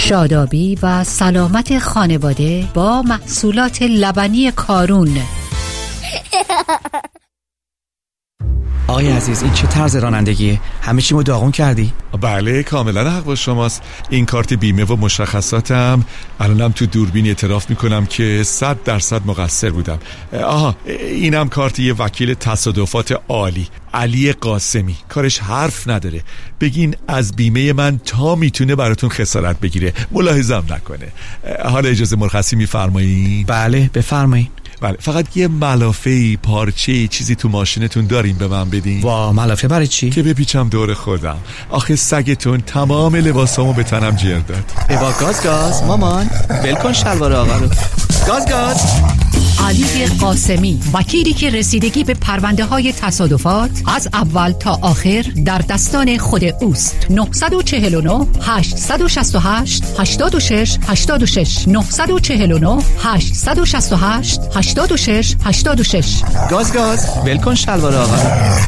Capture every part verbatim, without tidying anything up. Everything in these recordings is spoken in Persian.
شادابی و سلامت خانواده با محصولات لبنی کارون. آقای عزیز این چه طرز رانندگیه؟ همه چیمو داغون کردی؟ بله کاملا حق با شماست. این کارت بیمه و مشخصاتم. الانم تو دوربین اعتراف میکنم که صد درصد مقصر بودم. آها اینم کارت یه وکیل تصادفات عالی، علی قاسمی. کارش حرف نداره، بگین از بیمه من تا میتونه براتون خسارت بگیره، ملاحظه‌ام نکنه. حالا اجازه مرخصی میفرمایین؟ بله بفرمایین. بله فقط یه ملافه پارچه چیزی تو ماشینتون دارین به من بدین؟ وا ملافه برای چی؟ که بپیچم دور خودم. آخه سگتون تمام لباسامو به تنم جر داد. ابا گاز گاز مامان ولکن شلوار آقا رو. گاز گاز. علی قاسمی، وکیلی که رسیدگی به پرونده های تصادفات از اول تا آخر در دستان خود اوست. نه چهار نه هشت شش هشت هشت شش هشت شش نه چهار نه هشت شش هشت هشت شش هشت شش. گاز گاز ولکن شلوار آقا رو.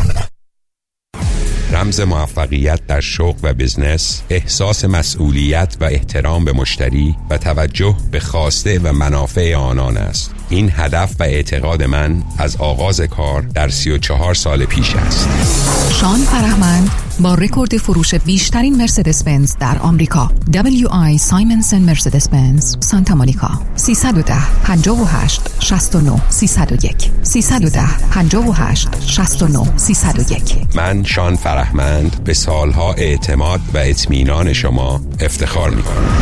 رمز موفقیت در شغل و بزنس، احساس مسئولیت و احترام به مشتری و توجه به خواسته و منافع آنان است. این هدف و اعتقاد من از آغاز کار در سی و چهار سال پیش است. شان فرهمند با رکورد فروش بیشترین مرسدس بنز در آمریکا، دبلیو آی سایمنسن مرسدس بنز سانتا مونیکا. سیصد و ده پنجاه و هشت شصت و نه سیصد و یک سیصد و ده پنجاه و هشت شصت و نه سیصد و یک. من شان فرهمند به سالها اعتماد و اطمینان شما افتخار می‌کنم.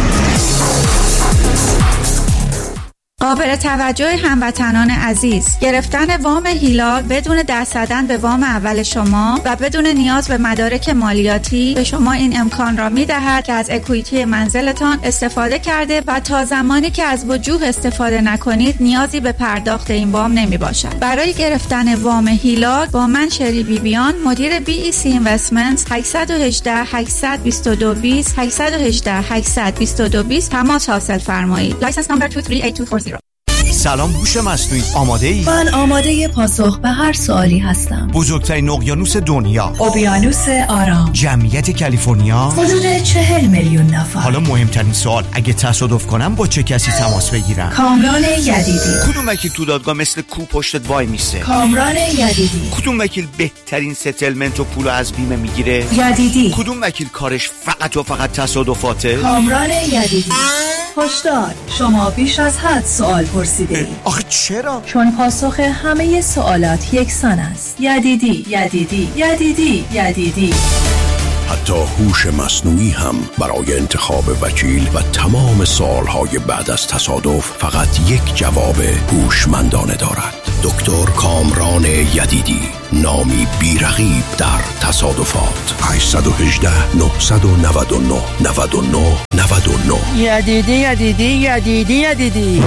قابل توجه هموطنان عزیز، گرفتن وام هیلال بدون دست زدن به وام اول شما و بدون نیاز به مدارک مالیاتی به شما این امکان را می‌دهد که از اکویتی منزلتان استفاده کرده و تا زمانی که از وجوه استفاده نکنید نیازی به پرداخت این وام نمی‌باشد. برای گرفتن وام هیلال با من شری بیبیان، مدیر بی ای سی اینوستمنت، هشت یک هشت هشت دو دو بیست هشت یک هشت هشت دو دو بیست تماس حاصل فرمایید. لایسنس نمبر دو سه هشت دو چهار صفر. سلام هوش مصنوعی، آماده ای؟ من آماده پاسخ به هر سوالی هستم. بزرگترین اقیانوس دنیا، اقیانوس آرام، جمعیت کالیفرنیا حدود چهل میلیون نفر. حالا مهمترین سوال، اگه تصادف کنم با چه کسی تماس بگیرم؟ کامران یدیدی. کدوم وکیل تو دادگاه مثل کو پشتت وای میسته؟ کامران یدیدی. کدوم وکیل بهترین ستلمنت و پولو از بیمه میگیره؟ یدیدی. کدوم وکیل کارش فقط و فقط تصادفاته؟ کامران یدیدی. هشدار، شما بیش از حد سوال پرسیده اید. آخه چرا؟ چون پاسخ همه سوالات یکسان است. یدیدی، یدیدی، یدیدی، یدیدی. حتی هوش مصنوعی هم برای انتخاب وکیل و تمام سوالهای بعد از تصادف فقط یک جواب هوشمندانه دارد. دکتر کامران یدیدی، نامی بی‌رقیب در تصادفات. هشت یک هشت نه نه نه نه نه نه نه. یدیدی یدیدی یدیدی یدیدی.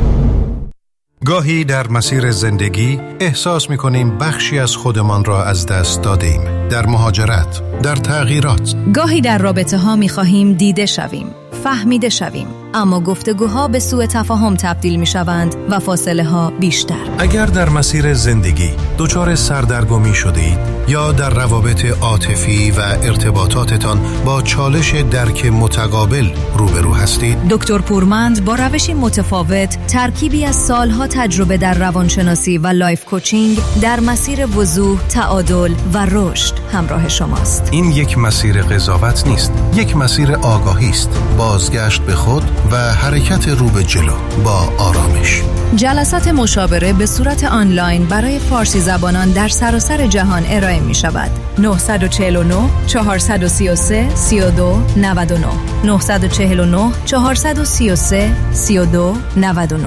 گاهی در مسیر زندگی احساس می‌کنیم بخشی از خودمان را از دست دادیم. در مهاجرت، در تغییرات. گاهی در رابطه‌ها می‌خواهیم دیده شویم، فهمیده شویم، اما گفتگوها به سوء تفاهم تبدیل می‌شوند و فاصله‌ها بیشتر. اگر در مسیر زندگی دچار سردرگمی شدید یا در روابط عاطفی و ارتباطاتتان با چالش درک متقابل روبرو هستید، دکتر پورمند با روشی متفاوت، ترکیبی از سالها تجربه در روانشناسی و لایف کوچینگ در مسیر وضوح، تعادل و رشد همراه شماست. این یک مسیر قضاوت نیست، یک مسیر آگاهی است، بازگشت به خود و حرکت رو به جلو با آرامش. جلسات مشاوره به صورت آنلاین برای فارسی زبانان در سراسر جهان ارائه می شود. نه چهار نه چهار سه سه سه دو نه نه نه چهار نه چهار سه سه سه دو نه نه.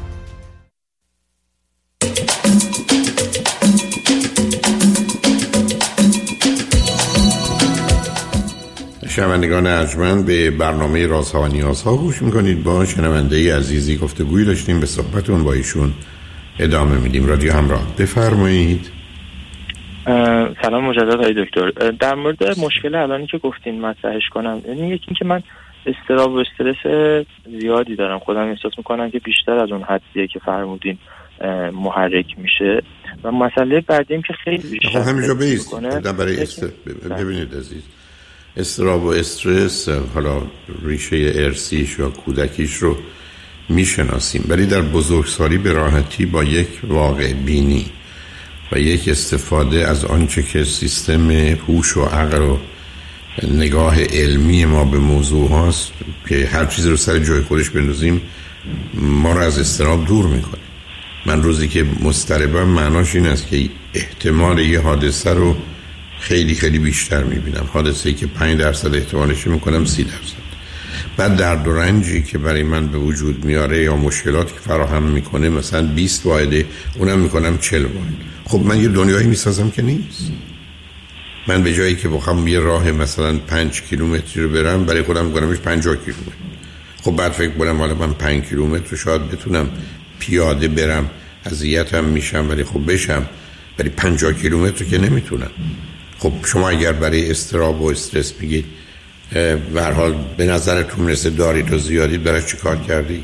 شنوندگان ارجمند، به برنامه رازها و نیازها گوش میکنید. با شنونده عزیزی گفتگویی داشتیم، به صحبتون با ایشون ادامه میدیم. رادیو همراه، بفرمایید. سلام مجدد آقای دکتر. در مورد مشکل الانی که گفتین مطرحش کنم، یعنی یکی این که من اضطراب و استرس زیادی دارم، خودم احساس میکنم که بیشتر از اون حدیه که فرمودین محرک میشه و مسئله بعدیم که خیلی بیشتر همینجا بیست برای است... ببینید عزیز، اضطراب و استرس حالا ریشه ارثیش یا کودکیش رو میشناسیم، ولی در بزرگسالی به راحتی با یک واقع بینی و یک استفاده از آنچه که سیستم هوش و عقل و نگاه علمی ما به موضوع هاست که هر چیزی رو سر جای خودش بندازیم ما رو از اضطراب دور میکنه. من روزی که مضطربم معناش این است که احتمال یه حادثه رو خیلی خیلی بیشتر میبینم، حادثه‌ای که پنج درصد احتمالش میکنم سی درصد. بعد درد و رنجی که برای من به وجود میاره یا مشکلاتی که فراهم میکنه مثلا بیست واحده، اونم میکنم چهل واحد. خب من یه دنیایی میسازم که نیست. من به جایی که بخوام یه راه مثلا پنج کیلومتری رو برم برای خودم میکنمش پنجاه کیلومتر. خب بعد فکر کنم حالا من پنج کیلومتر رو شاید بتونم پیاده برم، اذیتم میشم ولی خب بشم، ولی پنجاه کیلومتر که نمیتونم. خب شما اگر برای اضطراب و استرس بگید به هر حال به نظرتون میرسه دارید و زیادید، برای چی کار کردید؟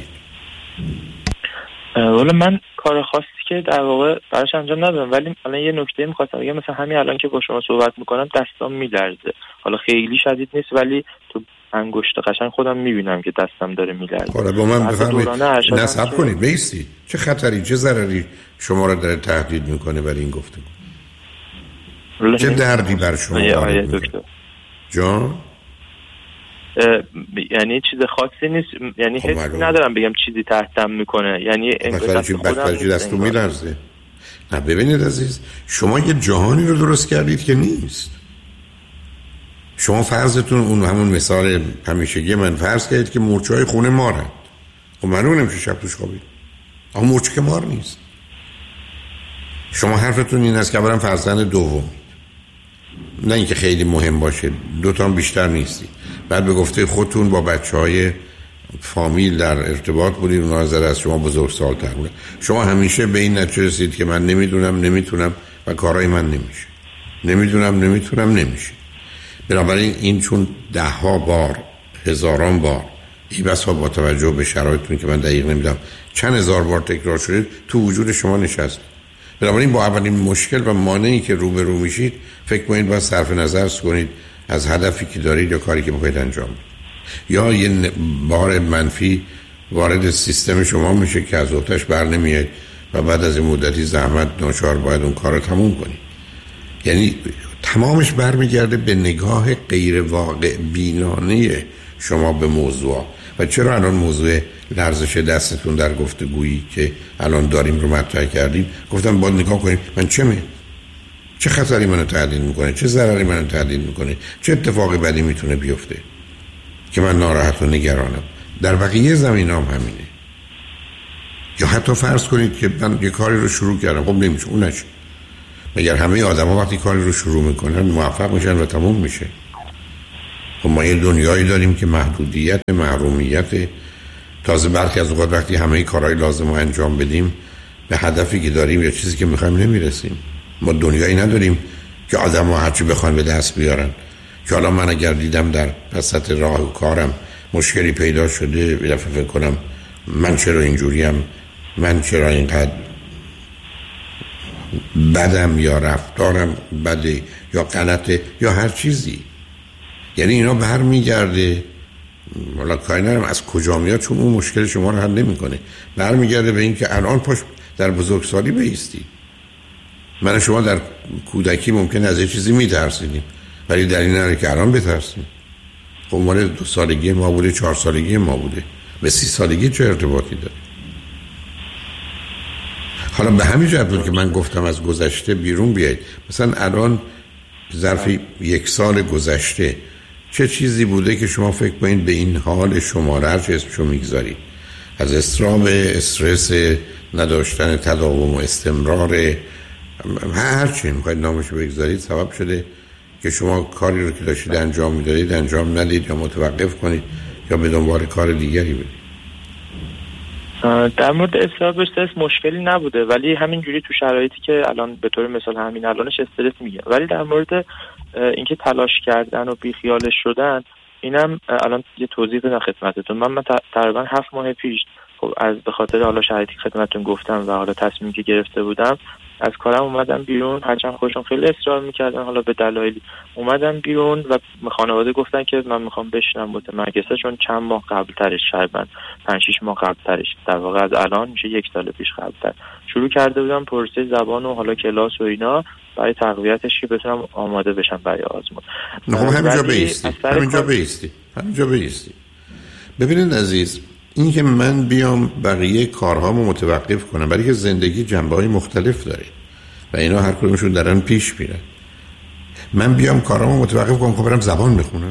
والا من کار خاصی که در واقع براش انجام ندادم، ولی الان یه نکته می‌خواستم بگم. مثلا همین الان که با شما صحبت میکنم دستام میلرزه، حالا خیلی شدید نیست ولی تو انگشت قشنگ خودم میبینم که دستم داره میلرزه. حالا با من بفرمایید نصب کنید بیستی چه خطری چه ضرری شما را داره تهدید میکنه برای این گفتگو؟ چه دردی بر شما وارد میکنه؟ جان؟ یعنی چیز خاصی نیست، یعنی حس ندارم بگم چیزی تحتم میکنه، یعنی انگار دست خودم دستو میلرزه. نه ببینید عزیز، شما یه جهانی رو درست کردید که نیست. شما فرضتون اون همون مثال همیشگی من فرض کردید که مورچه‌های خونه مارند. خب معلومه نمیشه شب توش خوابید. اما مورچه که مار نیست. شما حرفتون این است که برام فرزند دوم، نه اینکه خیلی مهم باشه، دو تا بیشتر نیستی. بعد به گفته خودتون با بچهای فامیل در ارتباط بودید، اونها نظر از شما بزرگسال‌تر بودن. شما همیشه به این نتیجه رسید که من نمیدونم نمیتونم و کارهای من نمیشه، نمیدونم نمیتونم نمیشه. بنابراین این چون ده ها بار هزاران بار ای بسا با توجه به شرایطتون که من دقیق نمیدونم چند هزار بار تکرار شده تو وجود شما نشست. بنابراین با اولین مشکل و مانعی که روبرو میشید فکر کنید باید صرف نظر کنید از هدفی که دارید یا کاری که میخواید انجام بدید، یا یه بار منفی وارد سیستم شما میشه که از اوتش بر نمیاد و بعد از این مدتی زحمت ناچار باید اون کار رو تموم کنید. یعنی تمامش برمیگرده به نگاه غیر واقع بینانه شما به موضوع. و چرا الان موضوع لرزش دستتون در گفتگویی که الان داریم رو مطرح کردیم گفتم باید نگاه کنیم من چه می چه خطری منو تهدید میکنه، چه ضرری منو تهدید میکنه، چه اتفاقی بدی میتونه بیفته که من ناراحت و نگرانم. در بقیه زمینام همینه. یا حتی فرض کنید که من یه کاری رو شروع کردم، خب نمیشه، اون نشه. مگر همه آدم ها وقتی کاری رو شروع میکنن موفق میشن و تموم میشه؟ خب ما یه دنیایی داریم که محدودیت، محرومیت، تازه برخی از اوقات وقتی همه کارهای لازم رو انجام بدیم به هدفی که داریم یا چیزی که میخوایم نمیرسیم. ما دنیایی نداریم که آدم ها هرچی بخوان به دست بیارن. که حالا من اگر دیدم در وسط راه و کارم مشکلی پیدا شده یه دفعه فکر کنم من چرا اینجوریم، من چرا اینقدر بدم یا رفتارم بده یا غلطه یا هر چیزی. یعنی اینا برمیگرده، والا کاری ندارم از کجا میاد، چون اون مشکل شما رو حل نمیکنه. برمیگرده به این که الان پاش در بزرگسالی بایستی. من شما در کودکی ممکن از یه چیزی میترسیدیم ولی در این حاله که الان بترسیم. خب مال دو سالگی ما بوده، چهار سالگی ما بوده، به سی سالگی چه ارتباطی داره؟ حالا به همین جهت بود که من گفتم از گذشته بیرون بیایید. مثلا الان ظرف یک سال گذشته چه چیزی بوده که شما فکر کنید به این حال شما را هرچه اسمشو میگذارید، از اضطراب، استرس، نداشتن تداوم و استمرار، هر چی میخواید نامشو بگذارید، سبب شده که شما کاری رو که داشتید انجام میدادید انجام ندید یا متوقف کنید یا به دنبال کار دیگری برید؟ در مورد اضطراب استرس مشکلی نبوده، ولی همینجوری تو شرایطی که الان به طور مثال همین الانش استرس میگه. ولی در مورد اینکه تلاش کردن و بیخیالش شدن، اینم الان یه توضیح بدم خدمتتون. من, من تقریبا هفت ماه پیش خب از به خاطر حالا شرایطی خدمتتون گفتم و حالا تصمیمی که گرفته بودم از کارم اومدم بیرون، هرچند خودشون خیلی اصرار میکردن حالا به دلایلی اومدم بیرون و خانواده گفتن که من میخوام بشینم متمرکزه، چون چند ماه قبل ترش شاید پنج شش ماه قبل ترش در واقع از الان میشه یک سال پیش قبل تر شروع کرده بودم پروسه زبان و حالا کلاس و اینا برای تقویتش که بتونم آماده بشم برای آزمون. خب همینجا بیستی همینجا بیستی همینجا بیستی ببینید عزیز، این که من بیام بقیه کارهامو متوقف کنم، برای که زندگی جنبه‌های مختلف داره و اینا هر کدومشون دارن پیش میرن، من بیام کارهامو متوقف کنم که برم زبان بخونم؟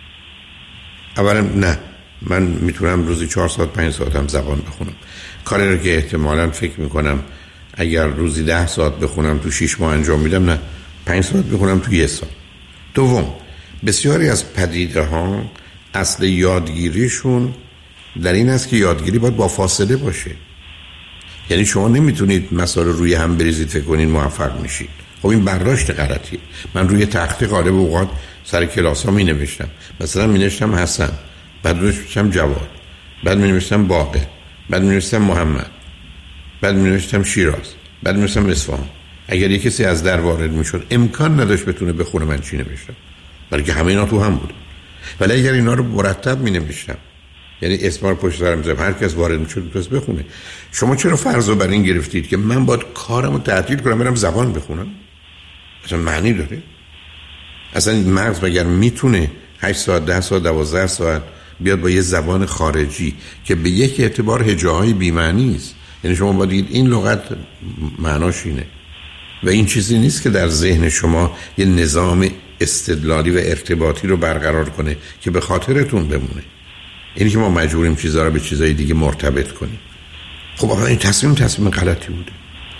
اولا نه، من میتونم روزی چهار ساعت پنج ساعت هم زبان بخونم، کاری رو که احتمالاً فکر میکنم اگر روزی ده ساعت بخونم تو شش ماه انجام میدم، نه پنج ساعت بخونم تو یه سال. دوم، بسیاری از پدیده ها اصل یادگیریشون در این است که یادگیری باید با فاصله باشه. یعنی شما نمیتونید مسائل روی هم بریزید فکر کنید موفق میشید. خب این برداشت غلطیه. من روی تخته غالب اوقات سر کلاس ها می نوشتم، مثلا می نوشتم حسن، بعد می نوشتم جواد، بعد می نوشتم باقر، بعد می نوشتم محمد، بعد می نوشتم شیراز، بعد می نوشتم اصفهان. اگر یک کسی از در وارد می شد امکان نداشت بتونه بخونه من چی نوشتم، بلکه همه اینا تو هم بود. ولی اگر اینا رو مرتب می نوشتم، یعنی اسمار پشت سر میذارم، هر کس وارد میشد میتونست بخونه. شما چرا فرض رو بر این گرفتید که من باید کارمو تعطیل کنم برم زبان بخونم؟ اصلا معنی داره؟ اصلا این مغز مگر میتونه هشت ساعت ده ساعت دوازده ساعت بیاد با یه زبان خارجی که به یک اعتبار هجاهای بی‌معنی است؟ یعنی شما باید دید این لغت معناش اینه و این چیزی نیست که در ذهن شما یه نظام استدلالی و ارتباطی رو برقرار کنه که به خاطرتون بمونه. اینی که ما مجبوریم چیزا رو به چیزای دیگه مرتبط کنیم. خب آقا این تصمیم تصمیم غلطی بوده.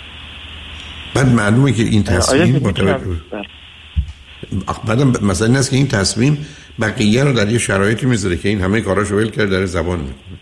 بعد معلومه که این تصمیم مرتبط بود. بعدم مثلا این است که این تصمیم بقیه رو در یه شرایطی میذاره که این همه کاراشو ول کرده داره زبان میکنه.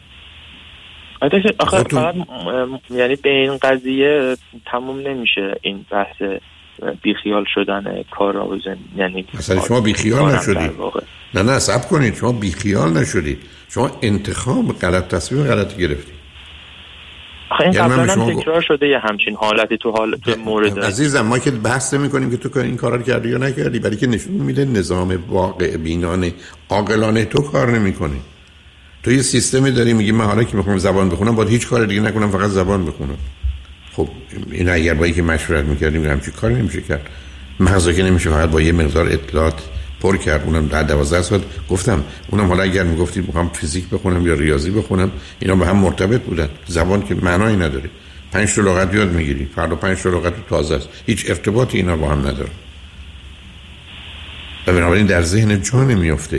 آخه فقط یعنی به این قضیه تموم نمیشه این بحث بیخیال شدن کار و زن، یعنی مثلا شما بیخیال نشدید. نه نه صبر کنید، شما بیخیال نشدید، شما انتخاب غلط، تصمیم غلطی گرفتید. آخه این یعنی قبلا هم تکرار شده یه همچین حالتی تو حال تو مورد. عزیزم ما که بحث می‌کنیم که تو این کارا رو کردی یا نکردی، برای که نشون میده نظام واقع بینانه عاقلانه تو کار نمی‌کنی. تو یه سیستمی داری میگی من حالا که میخوام زبان بخونم باید هیچ کار دیگه نکنم، فقط زبان بخونم. خب این اگر با اینکه مشورت می‌کردیم همچین کاری نمیشه کرد. مغزا که نمیشه فقط با یه مقدار اطلاعات پر کرد. اونم در دوازده ساعت گفتم، اونم حالا اگر میگفتید میخوام فیزیک بخونم یا ریاضی بخونم اینا به هم مرتبط بودن. زبان که معنایی نداره، پنج تا لغت یاد میگیری، فردا پنج تا لغت تازه است، هیچ ارتباطی اینا با هم نداره. و بنابراین در ذهن جا نمیفته.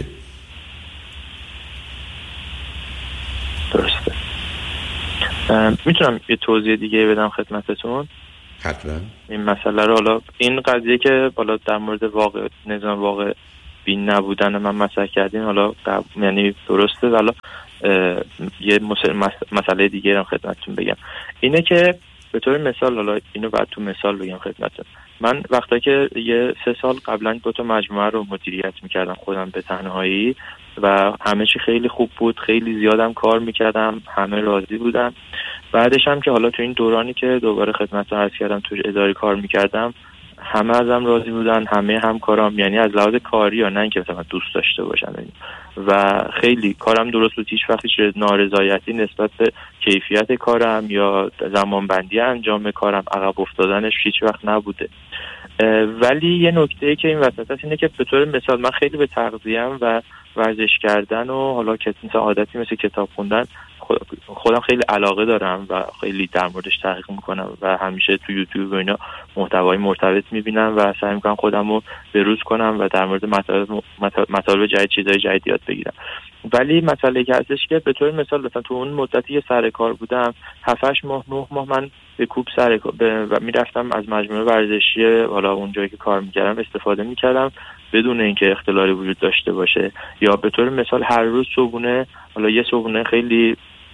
درسته. میتونم یه توضیح دیگه بدم خدمتتون؟ حتما. این مسئله رو حالا این قضیه که حالا در مورد واقع نظام واقع بین نبودن من مطرح کردین، حالا یعنی درسته، حالا یه مسئله دیگه رو خدمتتون بگم. اینه که به طور مثال، حالا اینو بعد تو مثال بگم خدمتتون. من وقتی که یه سه سال قبلا دو تا مجموعه رو مدیریت میکردم خودم به تنهایی و همه چی خیلی خوب بود، خیلی زیادم کار میکردم، همه راضی بودن. بعدش هم که حالا تو این دورانی که دوباره خدمتتون عرض کردم تو اداره کار میکردم، همه ازم راضی بودن، همه همکارام، یعنی از لحاظ کاری یا نه اینکه مثلا دوست داشته باشن و خیلی کارم درست بود، هیچ وقت هیچ نارضایتی نسبت به کیفیت کارم یا زمانبندی انجام کارم، عقب افتادنش هیچ وقت نبوده. ولی یه نکته که این وسط هست اینه که به طور مثال من خیلی به تغذیه‌ام و ورزش کردن و حالا که مثلا عادتی مثل کتاب خوندن خودم خیلی علاقه دارم و خیلی در موردش تحقیق میکنم و همیشه تو یوتیوب و اینا محتوای مرتبط میبینم و سعی میکنم خودم رو بروز کنم و در مورد مطالب مطالب جدید چیزای جدید یاد بگیرم. ولی مسئله که هستش که به طور مثال مثلا تو اون مدتی که سر کار بودم هفت هشت ماه نه ماه من به کوب سر و میرفتم از مجموعه ورزشی حالا اون جایی که کار میکردم استفاده میکردم بدون اینکه اختلالی وجود داشته باشه. یا به طور مثال هر روز صبحونه، حالا یه صبحونه خیلی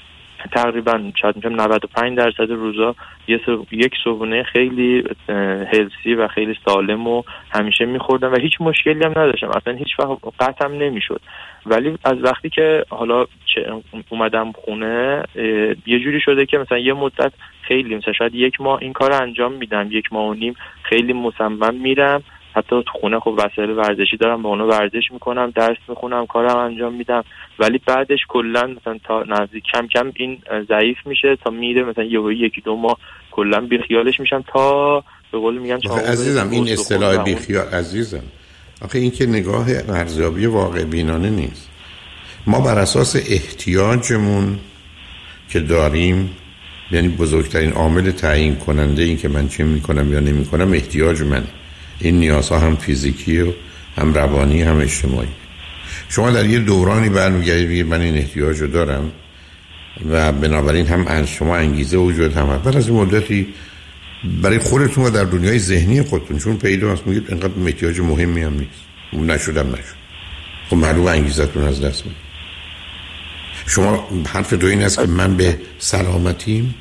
تقریبا شاید میگم نود و پنج درصد روزا یک صبحونه خیلی هلسی و خیلی سالم و همیشه میخوردم و هیچ مشکلی هم نداشتم، اصلا هیچ وقت قطعم نمیشد. ولی از وقتی که حالا اومدم خونه یه جوری شده که مثلا یه مدت خیلی مثلا شاید یک ماه این کار انجام میدم، یک ماه و نیم خیلی مصمم میرم، حتی تو خونه خب وسایل ورزشی دارم با اونو ورزش میکنم، درس میخونم، کارم انجام میدم، ولی بعدش کلا مثلا تا نزدیک کم کم این ضعیف میشه تا میره مثلا یه یکی دو ماه کلا بیخیالش میشم تا به قول میگن عزیزم این اصطلاح بیخیال عزیزم آخه این که نگاه ارزیابی واقع بینانه نیست. ما بر اساس احتیاجمون که داریم، یعنی بزرگترین عامل تعیین کننده این که من چه میکنم یا نمیکنم احتیاج منه. این نیازها هم فیزیکی و هم روانی هم اجتماعی. شما در یه دورانی برمیگردید من این احتیاج رو دارم و بنابراین هم از شما انگیزه وجود هم بعد از این مدتی برای خودتون و در دنیای ذهنی خودتون چون پیدا هست میگید اینقدر احتیاج مهمی هم نیست، نشدم نشد، خب معلومه انگیزتون از دست میدید. شما حرف دو این است که من به سلامتیم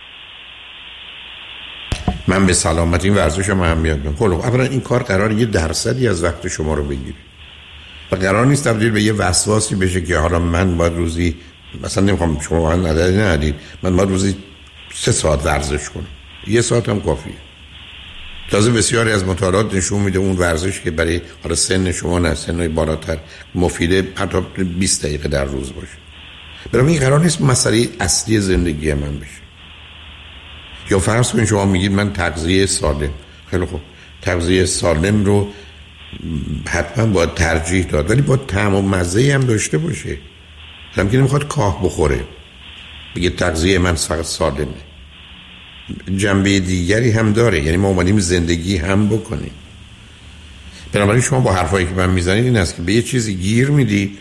من به سلامتی ورزشم اهمیت میدم. خب اولا این کار قراره یه درصدی از وقت شما رو بگیره و قرار نیست تبدیل به یه وسواسی بشه که حالا من باید روزی مثلا نمیخوام شما واقعا عددی ندید من باید روزی سه ساعت ورزش کنم، یه ساعت هم کافیه. تازه بسیاری از مطالعات نشون میده اون ورزش که برای حالا سن شما نه سنای بالاتر مفیده حتی بیست دقیقه در روز باشه. برای این قرار نیست مسئله اصلی زندگی من بشه. یا فرض کنید شما میگید من تغذیه سالم، خیلی خوب تغذیه سالم رو حتما باید ترجیح داد ولی باید طعم و مزه هم داشته باشه. هم که نمیخواد کاه بخوره بگه تغذیه من فقط سالمه، جنبه دیگری هم داره، یعنی ما اومدیم زندگی هم بکنیم. بنابراین شما با حرفایی که من میزنید این است که به یه چیزی گیر میدی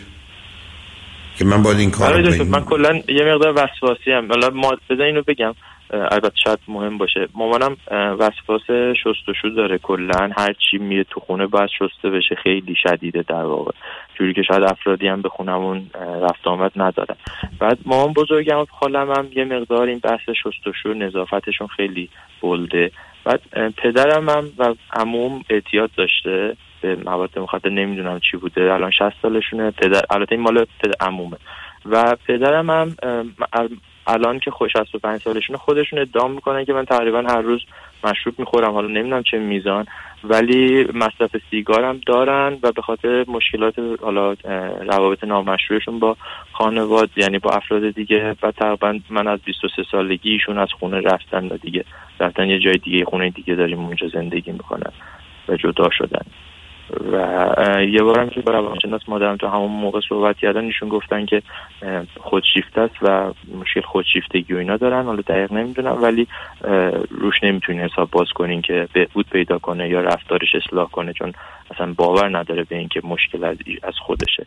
که من باید این کار رو بگیم. من کلا یه مقدار وسواسی ام. حالا ما بذار اینو بگم، البته شاید مهم باشه، مامانم وسواس شستشو داره، کلا هر چی میره تو خونه باید شسته بشه، خیلی شدیده در واقع، جوری که شاید افرادی هم به خونمون رفت آمد ندارن. بعد مامان بزرگم و خالم هم یه مقدار این بحث شستشو نظافتشون خیلی بلده. بعد پدرم هم و عموم اعتیاد داشته به مواد مخدر، نمیدونم چی بوده، الان شصت سالشونه. پدر البته این مال پدر عمومه و پدرم هم الان که خوش شصت و پنج سالشونه خودشون ادعا میکنن که من تقریبا هر روز مشروب میخورم، حالا نمیدونم چه میزان، ولی مصرف سیگار هم دارن و به خاطر مشکلات حالا روابط نامشروعشون با خانواده یعنی با افراد دیگه و تقریبا من از بیست و سه سالگی ایشون از خونه رفتن و دیگه رفتن یه جای دیگه، خونه دیگه داریم اونجا زندگی میکنن و جدا شدن. و یه بارم که با روانشناس مادرم تو همون موقع صحبت کردن ایشون گفتن که خودشیفته است و مشکل خودشیفتگی و اینا دارن، حالا دقیق نمیدونم ولی روش نمیتونین حساب باز کنین که بهبود پیدا کنه یا رفتارش اصلاح کنه، چون اصلا باور نداره به این که مشکل از از خودشه.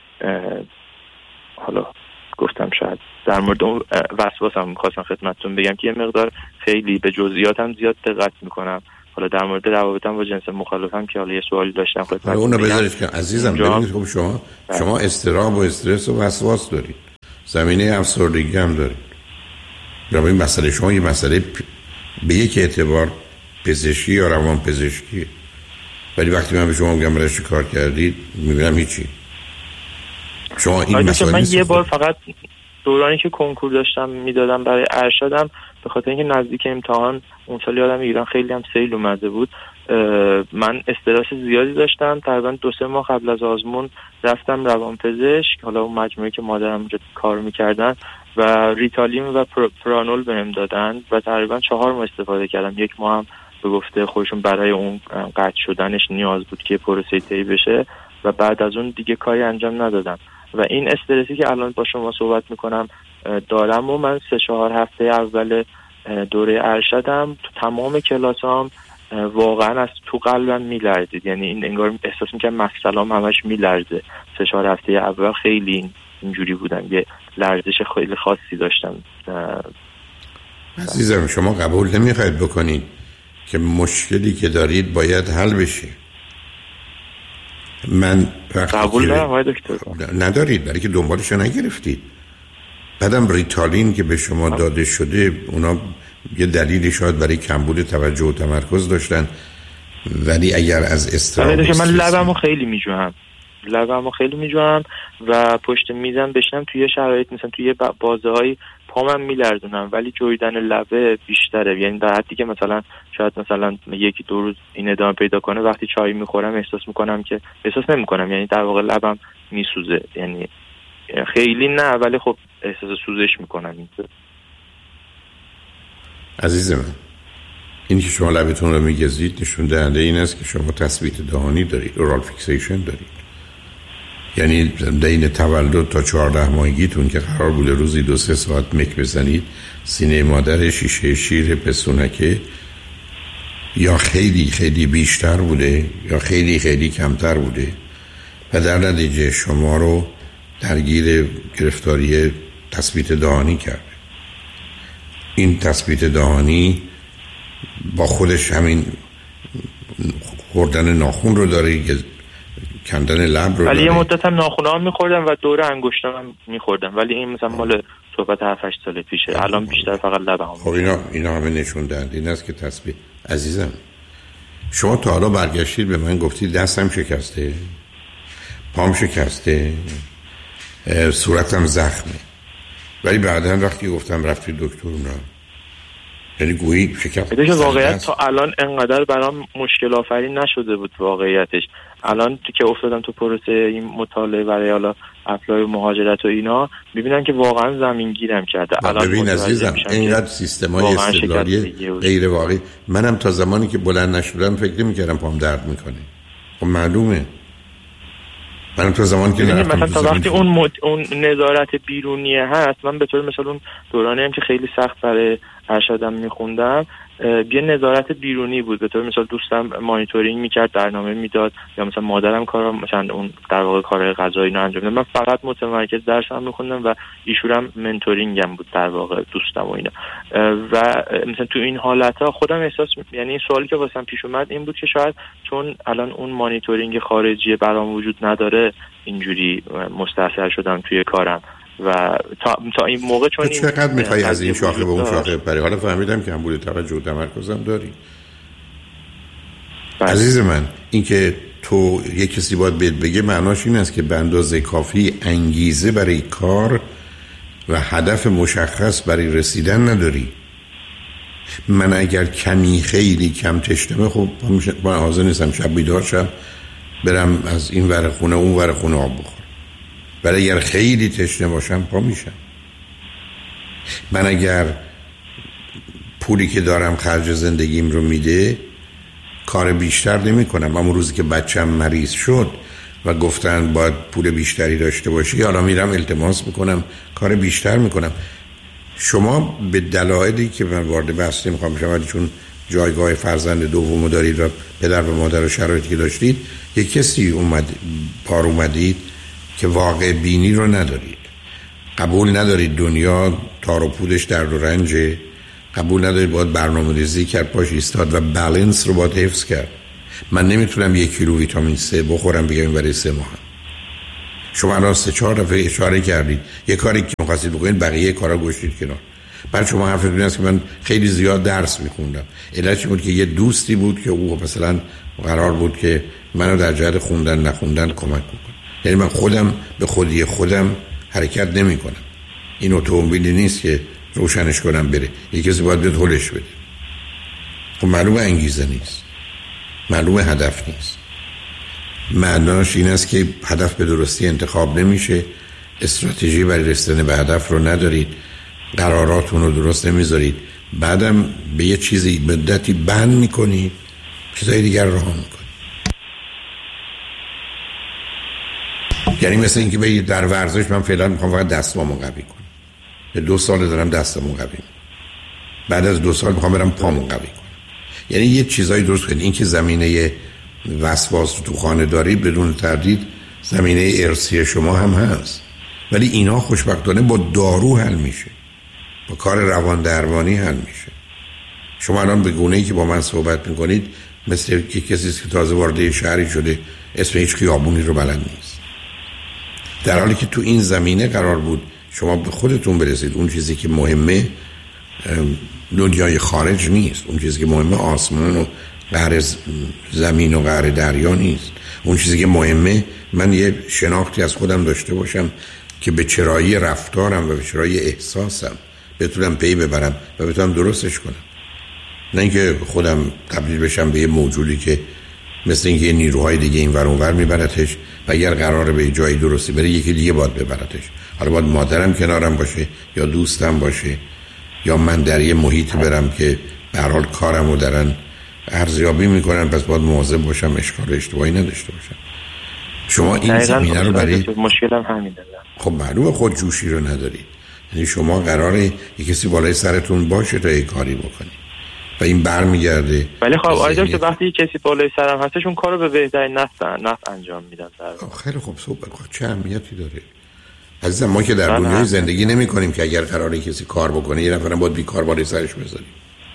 حالا گفتم شاید در مورد اون وسواسم می‌خواستم خدمتتون بگم که یه مقدار خیلی به جزئیاتم زیاد دقت میکنم. حالا در مورد روابطم با جنس مخالفم که حالا یه سوالی داشتم خدمتتون اونو بذارید که عزیزم ببینید خب شما بله. شما اضطراب و استرس و وسواس دارید، زمینه افسردگی هم دارید. برای این مسئله شما یه مسئله پ... به یک اعتبار پزشکی یا روان پزشکیه، ولی وقتی من به شما میگم برای چی کار کردید میبینم هیچی. شما این مسئله من یه خود... بار فقط دورانی که کنکور داشتم میدادم برای ارشدم، به خاطر اینکه نزدیک امتحان اون سال یادم ایران خیلی هم سیل اومده بود، من استرس زیادی داشتم. تقریبا دو سه ماه قبل از آزمون رفتم روانپزشک، حالا اون مجموعه که مادرم اونجا کار میکردن و ریتالین و پرانول بهم دادن و تقریبا چهار ماه استفاده کردم. یک ماه هم به گفته خودشون برای اون قطع شدنش نیاز بود که پروسه طی بشه و بعد از اون دیگه کاری انجام ندادم. و این استرسی که الان با شما صحبت میکنم دارم و من سه چهار هفته اول دوره ارشدم تو تمام کلاسام واقعا از تو قلبم میلرزید، یعنی این انگار احساس میکنم مفصلام همش میلرزه. سه چهار هفته اول خیلی اینجوری بودم، یه لرزش خیلی خاصی داشتم. عزیزم شما قبول نمیخواید بکنید که مشکلی که دارید باید حل بشه. من قبول دارم آقای دکتر. ندارید برای که دنبالش نگرفتید. بعدم ریتالین که به شما داده شده اونا یه دلیلی شاید برای کمبود توجه و تمرکز داشتن، ولی اگر از استراب من لبمو خیلی میجوام لبمو خیلی میجوام و پشت میزم بشنم توی شرایط مثلا توی بازه های پامم میلرزونم، ولی جویدن لبه بیشتره. یعنی در حدی که مثلا شاید مثلا یکی دو روز این ادامه پیدا کنه، وقتی چای میخورم احساس میکنم که احساس نمیکنم، یعنی در واقع لبم میسوزه. یعنی خیلی نه ولی خب احساس سوزش میکنم. عزیز من، این که شما لبتون رو میگزید نشون دهنده این است که شما تثبیت دهانی دارید، اورال فیکسیشن دارید. یعنی بین تولد تا چهارده ماهگیتون که قرار بوده روزی دو سه ساعت مک بزنید، سینه مادر شیشه شیر پسونکه یا خیلی خیلی بیشتر بوده یا خیلی خیلی کمتر بوده و در نتیجه شما رو درگیر گرفتاری تثبیت دهانی کرده. این تثبیت دهانی با خودش همین خوردن ناخون رو داره، کندن لب رو، ولی یه مدت هم ناخونام میخوردم و دور انگشتام هم میخوردم، ولی این مثلا مال صحبت هفت هشت سال پیشه. الان بیشتر فقط لبم. خب اینا اینا همه نشون دهنده این است که تثبیت. عزیزم، شما تا حالا برگشتید به من گفتید دستم شکسته، پام شکسته، صورتم زخمه، ولی بعداً وقتی گفتم رفتید دکتر نه، یعنی گویی شکست. دیگه واقعیت تا الان انقدر برام مشکل آفرین نشده بود واقعیتش. الان تو که افتادم تو پروسه این مطالعه برای حالا اپلای و مهاجرت و اینا، میبینم که واقعا زمین گیرم کرده. الان ببین عزیزم، اینقدر سیستمای استدلالی غیر واقعی. منم تا زمانی که بلند نشدم فکر نمی‌کردم پام درد میکنه. خب معلومه. من تو زمان که نرفتم مثلا تا وقتی اون مد... اون نظارت بیرونیه هست، من به طور مثلا اون دورانی هم که خیلی سخت برای ارشدم میخوندم، یه نظارت بیرونی بود. به طور مثلا دوستم مانیتورینگ میکرد، برنامه میداد، یا مثلا مادرم کارم مثلا اون در واقع کارهای غذایی رو انجام میداد. من فقط متمرکز درسم میخوندم و ایشونم منتورینگم بود در واقع، دوستم و اینا. و مثلا تو این حالتها خودم احساس می... یعنی سوالی که واسم پیش اومد این بود که شاید چون الان اون مانیتورینگ خارجی برام وجود نداره اینجوری مستحصل شدم توی کارم. و تا, تا این موقع چون این چقدر میخوای از این شاخه به اون شاخه بری؟ حالا فهمیدم که کمبود توجه و تمرکزم داری. بس. عزیز من، این که تو یک کسی باید بهت بگه معناش این است که به اندازه کافی انگیزه برای کار و هدف مشخص برای رسیدن نداری. من اگر کمی خیلی کم تشنمه، خب من حاضر نیستم شب بیدار شم برم از این ور خونه اون ور خونه آب بخورم. ولی اگر خیلی تشنه باشم پا میشم. من اگر پولی که دارم خرج زندگیم رو میده، کار بیشتر نمی کنم. اما روزی که بچم مریض شد و گفتن باید پول بیشتری داشته باشی، حالا میرم التماس میکنم، کار بیشتر میکنم. شما به دلایلی که من وارد بحث نمیخوام بشم، ولی چون جایگاه فرزند دومو دارید و پدر و مادر و شرایطی که داشتید، یک کسی اومد پار اومدید که واقع بینی رو ندارید، قبول ندارید دنیا تار و پودش درد و رنجه، قبول ندارید باید برنامه ریزی کرد، پاش ایستاد و بالانس رو باید حفظ کرد. من نمیتونم یک کیلو ویتامین سه بخورم بگم برای سه ماه. شما الان سه چهار دفعه اشاره کردید یه کاری که می‌خواستید بکنید، بقیه کارا گوشید کنار. بعد شما حرفتون است که من خیلی زیاد درس می‌خوندم. علتش بود که یه دوستی بود که او مثلا قرار بود که منو در جهت خوندن نخوندن کمک کنه. یعنی من خودم به خودی خودم حرکت نمی کنم. این اتومبیلی نیست که روشنش کنم بره، یکی کسی باید بیاد هلش بده. خب معلومه انگیزه نیست، معلومه هدف نیست. معناش این است که هدف به درستی انتخاب نمیشه، استراتژی برای رسیدن به هدف رو ندارید، قراراتون رو درست نمیذارید، بعدم به یه چیزی مدتی بند میکنید، چیزای دیگر راه میکنید. یعنی مثل اینکه بگید در ورزش من فعلا میخوام فقط دستامو قوی کنم، به دو سال دارم دستامو قوی، بعد از دو سال میخوام برم پامو قوی کنم. یعنی یه چیزایی درست کنید. این که زمینه وسواس رو تو خانه دارید، بدون تردید زمینه ارثی شما هم هست، ولی اینا خوشبختانه با دارو حل میشه، با کار روان درمانی حل میشه. شما الان به گونه‌ای که با من صحبت میکنید مثل یک کسی که تازه وارد شهری شده، اسم هیچ خیابونی رو بلد نیست، در حالی که تو این زمینه قرار بود شما به خودتون برسید. اون چیزی که مهمه دنیای خارج نیست، اون چیزی که مهمه آسمان و قعر زمین و قعر دریا نیست. اون چیزی که مهمه من یه شناختی از خودم داشته باشم که به چرایی رفتارم و به چرایی احساسم بتونم پی ببرم و بتونم درستش کنم، نه اینکه خودم تبدیل بشم به یه موجودی که مثل اینکه یه نیروهای دیگه این ور اون ور میبرتش و اگر قراره به جایی درستی بره یکی دیگه باید ببرتش. حالا باید مادرم کنارم باشه یا دوستم باشه یا من در یه محیط برم که به هر حال کارمو دارن ارزیابی میکنن، پس باید مواظب باشم اشکال اشتباهی نداشته باشم. شما این زمینه رو برای مشکلم همینه. خب معلومه خودجوشی رو ندارید، یعنی شما قراره یک کسی بالای سرتون باشه تا یک کاری بکنی و این برمیگرده. ولی خب آیدم که وقتی کسی بالای سرم هستش اون کارو به بهترین نفع نفع انجام میدن. خیلی خوب صحبت کن، چه اهمیتی داره عزیزم؟ ما که در دنیای زندگی نمی کنیم که اگر قراره کسی کار بکنه یه نفرم باید بیکار بالای سرش بذاریم.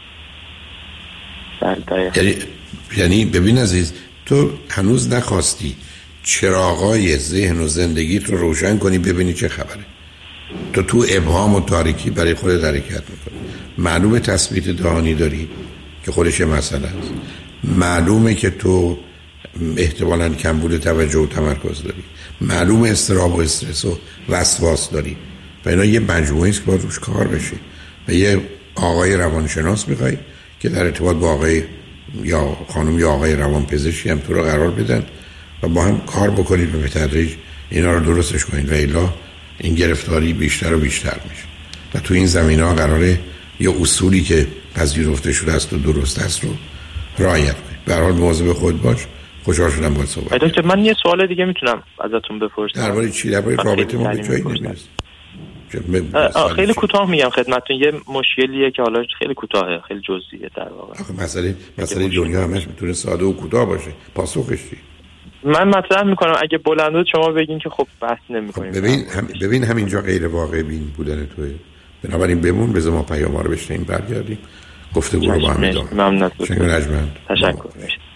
یعنی یعنی ببین عزیز، تو هنوز نخواستی چراغای ذهن و زندگیت رو روشن کنی ببینی چه خبره. تو تو ابهام و تاریکی برای خودت حرکت میکنی. معلومه تثبیت دهانی داری که خودش مسئله است، معلومه که تو احتمالاً کمبود توجه و تمرکز داری، معلومه اضطراب و استرس و وسواس داری و اینا یه مجموعه است که باید روش کار بشه و یه آقای روانشناس میخوای که در ارتباط با آقای یا خانم یا آقای روانپزشکی هم تو رو قرار بدن و با هم کار بکنید و به تدریج اینا رو درستش کنید و الا این گرفتاری بیشتر و بیشتر میشه و تو این زمینه‌ها قراره یه اصولی که پذیرفته شده است و درست است رو رعایت کنید. به هر حال مواظب خود باش. خوشحال شدم باهات صحبت کردم. من یه سوال دیگه میتونم ازتون بپرسم؟ درباره چی؟ درباره رابطه ما به جایی نمیرسیم. خیلی کوتاه میگم خدمتتون، یه مشکلیه که حالا خیلی کوتاهه، خیلی جزئیه در واقع. آخه مسئله مسئله دنیا همش میتونه ساده و کوتاه باشه. پاسخش چی؟ من مطرح میکنم اگه بلند بود شما بگین که خب بحث نمیکنیم. خب ببین هم ببین همینجا غیر واقع بین بودن توئه. بنابراین بمون، بذار ما پیام‌ها رو بشنویم برگردیم. گفتگو رو با هم ادامه. ممنون. تشکر. تشکر.